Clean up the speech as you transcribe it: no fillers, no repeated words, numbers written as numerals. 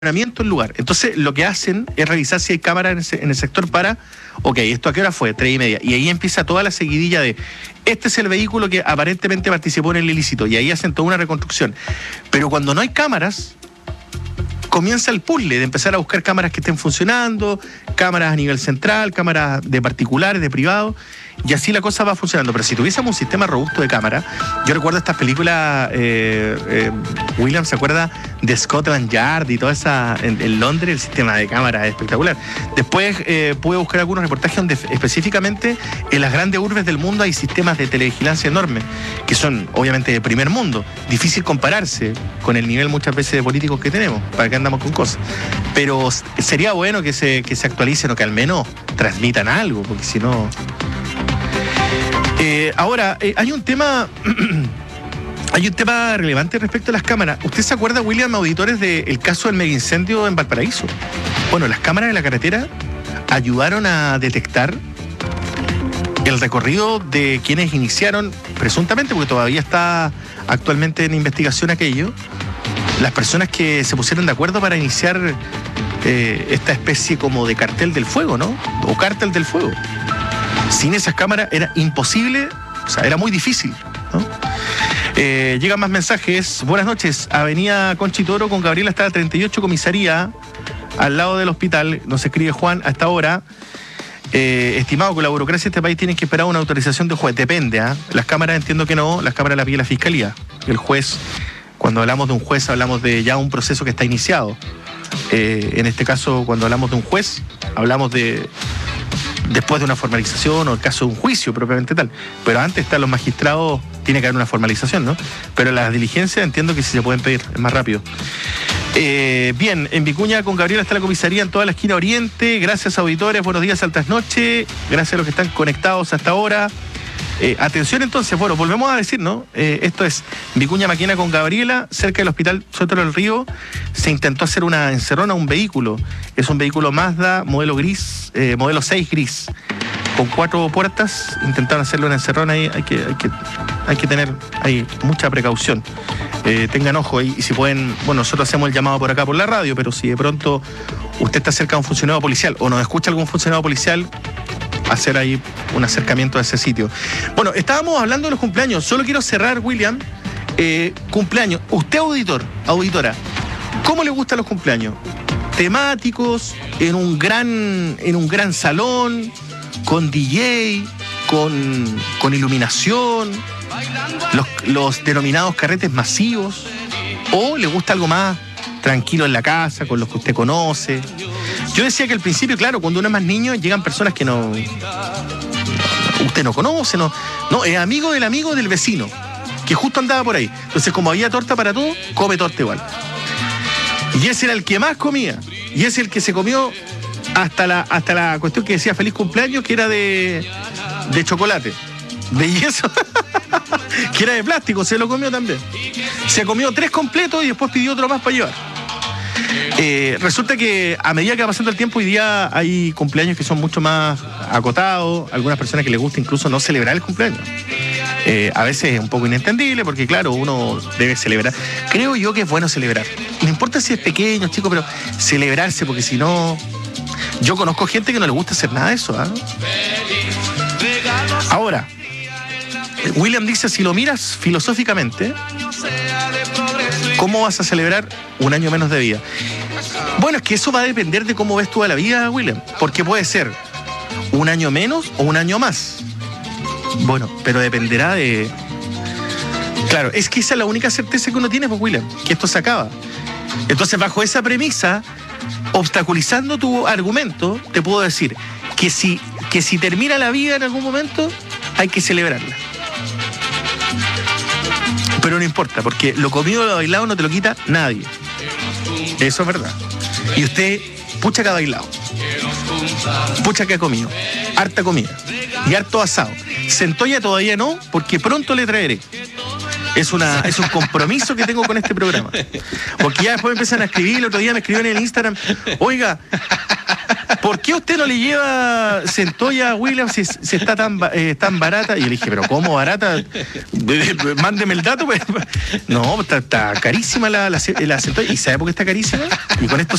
el lugar. Entonces lo que hacen es revisar si hay cámaras en el sector para, ok, ¿esto a qué hora fue? 3:30. Y ahí empieza toda la seguidilla de, este es el vehículo que aparentemente participó en el ilícito. Y ahí hacen toda una reconstrucción. Pero cuando no hay cámaras, comienza el puzzle de empezar a buscar cámaras que estén funcionando, cámaras a nivel central, cámaras de particulares, de privados, y así la cosa va funcionando. Pero si tuviésemos un sistema robusto de cámara, yo recuerdo estas películas, William se acuerda de Scotland Yard y toda esa, en Londres el sistema de cámara es espectacular. Después pude buscar algunos reportajes donde específicamente en las grandes urbes del mundo hay sistemas de televigilancia enormes, que son obviamente de primer mundo, difícil compararse con el nivel muchas veces de políticos que tenemos, para que andamos con cosas. Pero sería bueno que se actualicen o que al menos transmitan algo, porque si no... Ahora, hay un tema relevante respecto a las cámaras. ¿Usted se acuerda, William, auditores, del caso del mega incendio en Valparaíso? Bueno, las cámaras de la carretera ayudaron a detectar el recorrido de quienes iniciaron, presuntamente, porque todavía está actualmente en investigación aquello, las personas que se pusieron de acuerdo para iniciar esta especie como de cartel del fuego, ¿no? O cártel del fuego. Sin esas cámaras era imposible, o sea, era muy difícil, ¿no? Llegan más mensajes. Buenas noches, Avenida Conchitoro con Gabriela está a 38 comisaría, al lado del hospital. Nos escribe Juan a esta hora. Estimado, con la burocracia de este país tienen que esperar una autorización de juez. Depende, ¿eh? Las cámaras entiendo que no, las cámaras las pide la fiscalía. El juez, cuando hablamos de un juez, hablamos de ya un proceso que está iniciado. En este caso, cuando hablamos de un juez, hablamos de después de una formalización o el caso de un juicio propiamente tal. Pero antes están los magistrados, tiene que haber una formalización, ¿no? Pero las diligencias entiendo que sí se pueden pedir, es más rápido. Bien, en Vicuña con Gabriela está la comisaría en toda la esquina oriente. Gracias, auditores, buenos días, altas noches. Gracias a los que están conectados hasta ahora. Atención entonces, bueno, volvemos a decir, ¿no? Esto es Vicuña Maquena con Gabriela, cerca del hospital Sotero del Río. Se intentó hacer una encerrona a un vehículo. Es un vehículo Mazda, modelo gris, modelo 6 gris, con 4 puertas. Intentaron hacerle una encerrona ahí, hay que tener ahí mucha precaución. Tengan ojo y si pueden, bueno, nosotros hacemos el llamado por acá por la radio, pero si de pronto usted está cerca de un funcionario policial o nos escucha algún funcionario policial, hacer ahí un acercamiento a ese sitio. Bueno, estábamos hablando de los cumpleaños. Solo quiero cerrar, William. Cumpleaños. Usted, auditora, ¿cómo le gustan los cumpleaños? ¿Temáticos? ¿En un gran salón? ¿Con DJ? ¿Con iluminación? ¿Los denominados carretes masivos? ¿O le gusta algo más tranquilo en la casa, con los que usted conoce? Yo decía que al principio, claro, cuando uno es más niño, llegan personas que usted no conoce, no es amigo del vecino, que justo andaba por ahí. Entonces, como había torta para todo, come torta igual. Y ese era el que más comía. Y ese es el que se comió hasta la cuestión que decía feliz cumpleaños, que era de chocolate, de yeso, que era de plástico, se lo comió también. Se comió 3 completos y después pidió otro más para llevar. Resulta que a medida que va pasando el tiempo, hoy día hay cumpleaños que son mucho más acotados, algunas personas que les gusta incluso no celebrar el cumpleaños. A veces es un poco inentendible porque, claro, uno debe celebrar. Creo yo que es bueno celebrar. No importa si es pequeño, chico, pero celebrarse, porque si no... Yo conozco gente que no le gusta hacer nada de eso, ¿eh? Ahora, William dice, si lo miras filosóficamente, ¿cómo vas a celebrar un año menos de vida? Bueno, es que eso va a depender de cómo ves tú a la vida, William. Porque puede ser un año menos o un año más. Bueno, pero dependerá de... Claro, es que esa es la única certeza que uno tiene, pues, William, que esto se acaba. Entonces, bajo esa premisa, obstaculizando tu argumento, te puedo decir que si termina la vida en algún momento, hay que celebrarla. Pero no importa, porque lo comido o lo bailado no te lo quita nadie. Eso es verdad. Y usted, pucha que ha bailado, pucha que ha comido, harta comida y harto asado. Centolla todavía no, porque pronto le traeré. Es un compromiso que tengo con este programa. Porque ya después me empiezan a escribir. El otro día me escribieron en el Instagram, oiga, ¿por qué usted no le lleva centolla a William si está tan barata? Y yo le dije, ¿pero cómo barata? Mándeme el dato. Pues. No, está carísima la centolla. ¿Y sabe por qué está carísima? Y con esto